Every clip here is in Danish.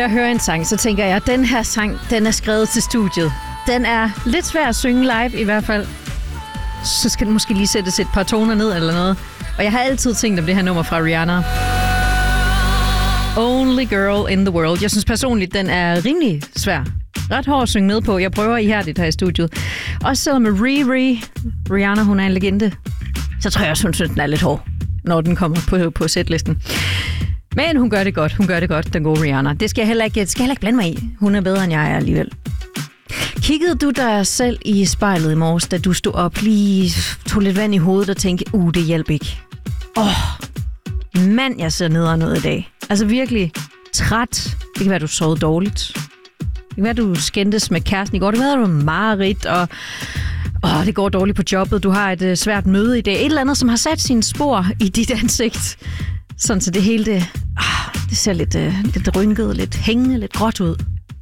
jeg hører en sang, så tænker jeg, at den her sang, den er skrevet til studiet. Den er lidt svær at synge live i hvert fald. Så skal den måske lige sættes et par toner ned eller noget. Og jeg har altid tænkt om det her nummer fra Rihanna. Only Girl in the World. Jeg synes personligt, den er rimelig svær. Ret hård at synge med på. Jeg prøver ihærdigt her i studiet. Også selvom med Rihanna, hun er en legende, så tror jeg også, hun synes, den er lidt hård, når den kommer på setlisten. Men hun gør det godt, den gode Rihanna. Det skal jeg heller ikke blande mig i. Hun er bedre, end jeg er alligevel. Kiggede du dig selv i spejlet i morges, da du stod op, lige tog lidt vand i hovedet og tænkte, det hjælp ikke. Mand, jeg ser ned og noget i dag. Altså virkelig træt. Det kan være, du sov dårligt. Det kan være, du skændtes med kæresten i går. Det kan være, du var mareridt, og det går dårligt på jobbet. Du har et svært møde i dag. Et eller andet, som har sat sine spor i dit ansigt. Sådan så det hele, det ser lidt rynket, lidt hængende, lidt gråt ud.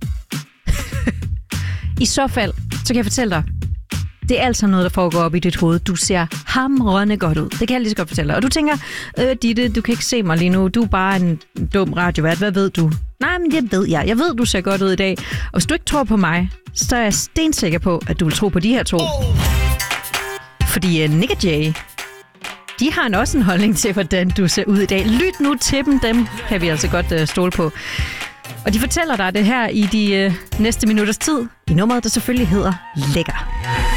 I så fald, så kan jeg fortælle dig, det er altså noget, der foregår op i dit hoved. Du ser hamrende godt ud. Det kan jeg lige så godt fortælle dig. Og du tænker, Ditte, du kan ikke se mig lige nu. Du er bare en dum radiovært. Hvad ved du? Nej, men det ved jeg. Jeg ved, du ser godt ud i dag. Og hvis du ikke tror på mig, så er jeg stensikker på, at du vil tro på de her to. Fordi Nick og Jay, de har også en holdning til, hvordan du ser ud i dag. Lyt nu til dem kan vi altså godt stole på. Og de fortæller dig det her i de næste minutters tid, i nummeret, der selvfølgelig hedder Lækker.